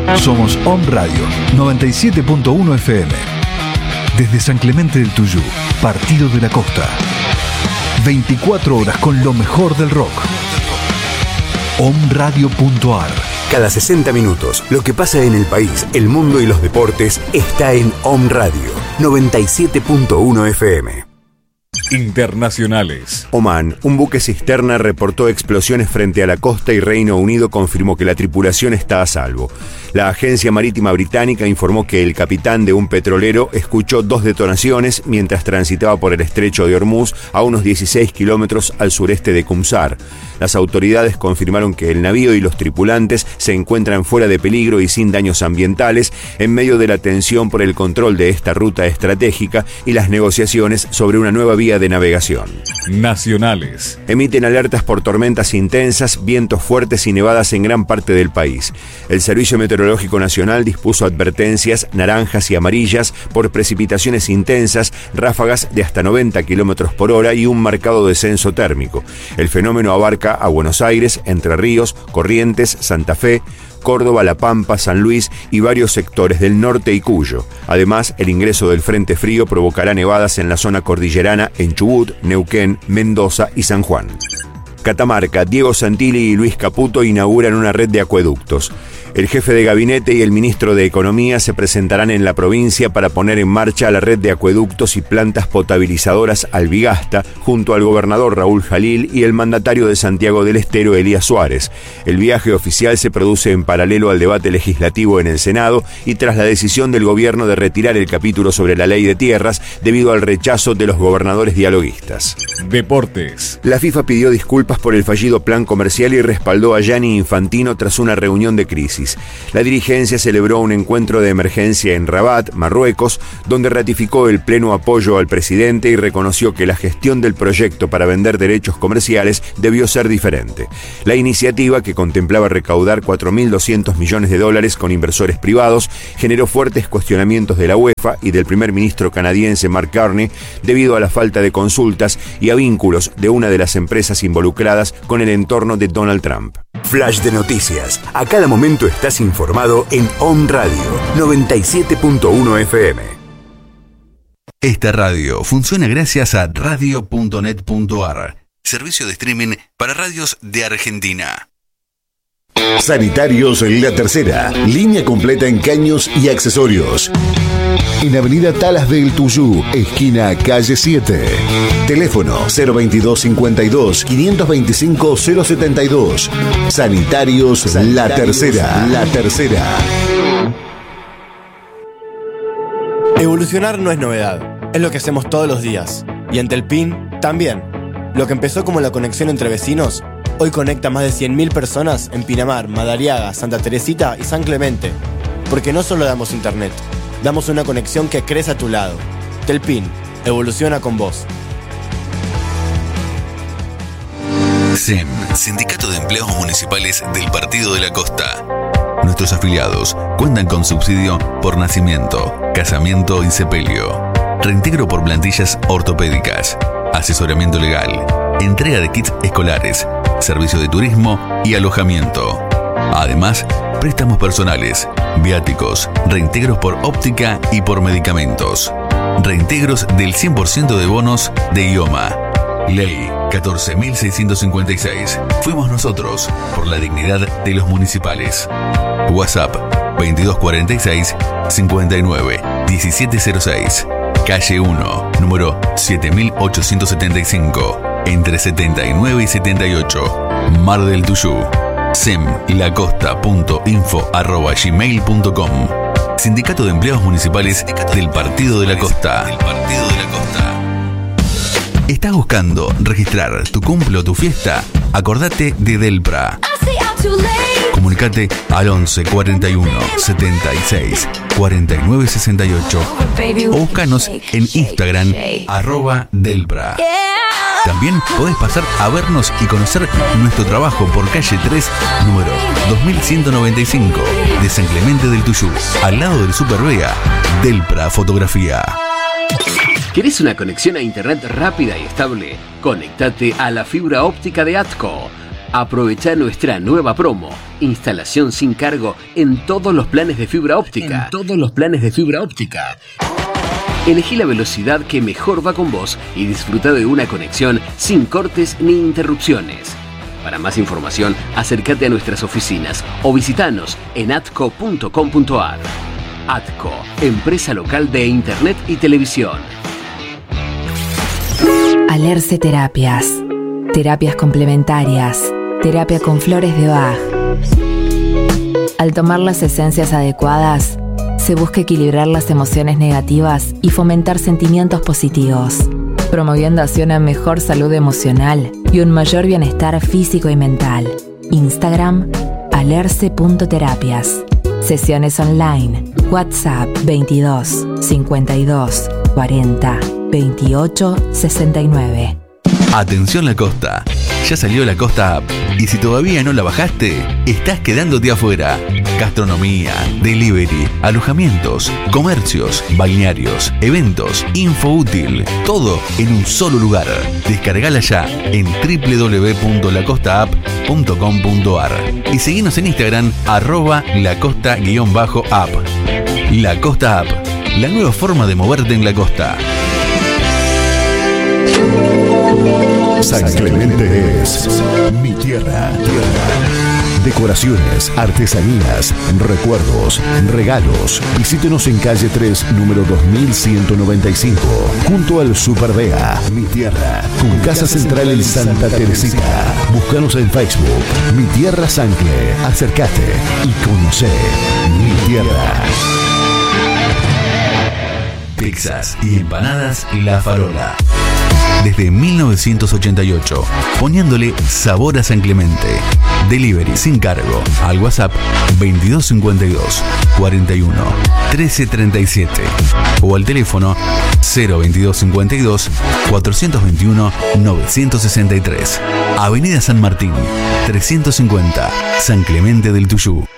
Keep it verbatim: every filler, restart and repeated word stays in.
Somos Om Radio noventa y siete punto uno F M. Desde San Clemente del Tuyú, Partido de la Costa. veinticuatro horas con lo mejor del rock. om radio punto a r. Cada sesenta minutos, lo que pasa en el país, el mundo y los deportes está en Om Radio noventa y siete punto uno F M. Internacionales. Omán, un buque cisterna reportó explosiones frente a la costa y Reino Unido confirmó que la tripulación está a salvo. La agencia marítima británica informó que el capitán de un petrolero escuchó dos detonaciones mientras transitaba por el estrecho de Hormuz a unos dieciséis kilómetros al sureste de Qumsar. Las autoridades confirmaron que el navío y los tripulantes se encuentran fuera de peligro y sin daños ambientales en medio de la tensión por el control de esta ruta estratégica y las negociaciones sobre una nueva vía de navegación. Nacionales. Emiten alertas por tormentas intensas, vientos fuertes y nevadas en gran parte del país. El Servicio Meteorológico Nacional dispuso advertencias naranjas y amarillas por precipitaciones intensas, ráfagas de hasta noventa kilómetros por hora y un marcado descenso térmico. El fenómeno abarca a Buenos Aires, Entre Ríos, Corrientes, Santa Fe, Córdoba, La Pampa, San Luis y varios sectores del norte y Cuyo. Además, el ingreso del Frente Frío provocará nevadas en la zona cordillerana en Chubut, Neuquén, Mendoza y San Juan. Catamarca, Diego Santilli y Luis Caputo inauguran una red de acueductos. El jefe de gabinete y el ministro de Economía se presentarán en la provincia para poner en marcha la red de acueductos y plantas potabilizadoras Albigasta, junto al gobernador Raúl Jalil y el mandatario de Santiago del Estero, Elías Suárez. El viaje oficial se produce en paralelo al debate legislativo en el Senado y tras la decisión del gobierno de retirar el capítulo sobre la ley de tierras debido al rechazo de los gobernadores dialoguistas. Deportes. La FIFA pidió disculpas por el fallido plan comercial y respaldó a Gianni Infantino tras una reunión de crisis. La dirigencia celebró un encuentro de emergencia en Rabat, Marruecos, donde ratificó el pleno apoyo al presidente y reconoció que la gestión del proyecto para vender derechos comerciales debió ser diferente. La iniciativa, que contemplaba recaudar cuatro mil doscientos millones de dólares con inversores privados, generó fuertes cuestionamientos de la UEFA y del primer ministro canadiense Mark Carney debido a la falta de consultas y a vínculos de una de las empresas involucradas con el entorno de Donald Trump. Flash de noticias. A cada momento estás informado en Om Radio noventa y siete punto uno F M. Esta radio funciona gracias a radio punto net punto a r, servicio de streaming para radios de Argentina. Sanitarios La Tercera, línea completa en caños y accesorios. En Avenida Talas del Tuyú, esquina calle siete. Teléfono cero veintidós cincuenta y dos, quinientos veinticinco, cero setenta y dos. Sanitarios, Sanitarios La Tercera. La Tercera. Evolucionar no es novedad, es lo que hacemos todos los días. Y ante el P I N, también. Lo que empezó como la conexión entre vecinos, hoy conecta a más de cien mil personas en Pinamar, Madariaga, Santa Teresita y San Clemente. Porque no solo damos internet, damos una conexión que crece a tu lado. Telpin, evoluciona con vos. S E M, Sindicato de Empleados Municipales del Partido de la Costa. Nuestros afiliados cuentan con subsidio por nacimiento, casamiento y sepelio, reintegro por plantillas ortopédicas, asesoramiento legal, entrega de kits escolares, servicio de turismo y alojamiento. Además, préstamos personales, viáticos, reintegros por óptica y por medicamentos. Reintegros del cien por ciento de bonos de I O M A. Ley catorce mil seiscientos cincuenta y seis. Fuimos nosotros por la dignidad de los municipales. WhatsApp veintidós cuarenta y seis, cincuenta y nueve, diecisiete cero seis. Calle uno, número siete mil ochocientos setenta y cinco. Entre setenta y nueve y setenta y ocho. Mar del Tuyú. semlacosta.info arroba gmail punto com. Sindicato de Empleados Municipales del Partido de la Costa. Del Partido de la Costa. ¿Estás buscando registrar tu cumple o tu fiesta? Acordate de Delpra. Comunicate al once cuarenta y uno, setenta y seis, cuarenta y nueve sesenta y ocho o búscanos en Instagram arroba Delpra. También podés pasar a vernos y conocer nuestro trabajo por calle tres, número dos mil ciento noventa y cinco de San Clemente del Tuyú, al lado del Super Vega. Delpra Fotografía. ¿Querés una conexión a internet rápida y estable? Conectate a la fibra óptica de ATCO. Aprovecha nuestra nueva promo. Instalación sin cargo en todos los planes de fibra óptica. En todos los planes de fibra óptica. Elegí la velocidad que mejor va con vos y disfruta de una conexión sin cortes ni interrupciones. Para más información, acércate a nuestras oficinas o visitanos en atco punto com punto ar. Atco, empresa local de Internet y televisión. Alerce Terapias. Terapias complementarias. Terapia con flores de Bach. Al tomar las esencias adecuadas, se busca equilibrar las emociones negativas y fomentar sentimientos positivos, promoviendo así una mejor salud emocional y un mayor bienestar físico y mental. Instagram, alerce punto terapias. Sesiones online. WhatsApp veintidós, cincuenta y dos, cuarenta, veintiocho, sesenta y nueve. Atención La Costa, ya salió La Costa App y si todavía no la bajaste, estás quedándote afuera. Gastronomía, delivery, alojamientos, comercios, balnearios, eventos, info útil, todo en un solo lugar. Descargala ya en doble u doble u doble u punto la costa app punto com punto ar y seguinos en Instagram arroba lacosta-app. La Costa App, la nueva forma de moverte en la costa. San Clemente es mi tierra. Decoraciones, artesanías, recuerdos, regalos. Visítenos en calle tres, número dos mil ciento noventa y cinco, junto al Super Bea. Mi tierra, con casa central en Santa Teresita. Búscanos en Facebook, Mi Tierra Sancle. Acércate y conoce mi tierra. Pizzas y empanadas La Farola. Desde mil novecientos ochenta y ocho, poniéndole sabor a San Clemente. Delivery sin cargo al WhatsApp veintidós cincuenta y dos, cuarenta y uno, trece treinta y siete o al teléfono cero veintidós cincuenta y dos, cuatrocientos veintiuno, novecientos sesenta y tres. Avenida San Martín, trescientos cincuenta, San Clemente del Tuyú.